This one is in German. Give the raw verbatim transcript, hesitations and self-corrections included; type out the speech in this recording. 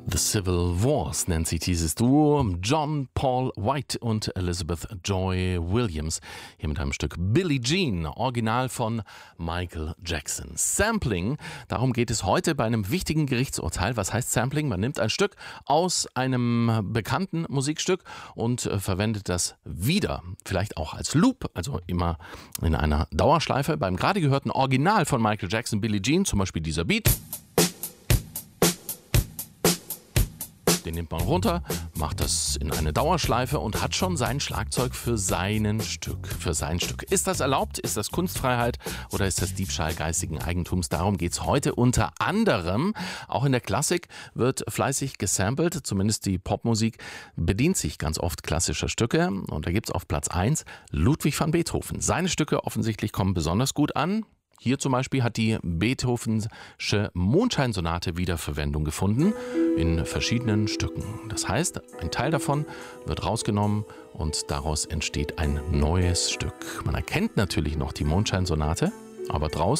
The Civil Wars nennt sich dieses Duo. John Paul White und Elizabeth Joy Williams. Hier mit einem Stück Billie Jean, Original von Michael Jackson. Sampling, darum geht es heute bei einem wichtigen Gerichtsurteil. Was heißt Sampling? Man nimmt ein Stück aus einem bekannten Musikstück und äh, verwendet das wieder. Vielleicht auch als Loop, also immer in einer Dauerschleife. Beim gerade gehörten Original von Michael Jackson, Billie Jean, zum Beispiel dieser Beat. Den nimmt man runter, macht das in eine Dauerschleife und hat schon sein Schlagzeug für seinen Stück, für sein Stück. Ist das erlaubt? Ist das Kunstfreiheit oder ist das Diebstahl geistigen Eigentums? Darum geht es heute unter anderem. Auch in der Klassik wird fleißig gesampelt, zumindest die Popmusik bedient sich ganz oft klassischer Stücke. Und da gibt es auf Platz eins Ludwig van Beethoven. Seine Stücke offensichtlich kommen besonders gut an. Hier zum Beispiel hat die Beethovensche Mondscheinsonate Wiederverwendung gefunden in verschiedenen Stücken. Das heißt, ein Teil davon wird rausgenommen und daraus entsteht ein neues Stück. Man erkennt natürlich noch die Mondscheinsonate, aber draußen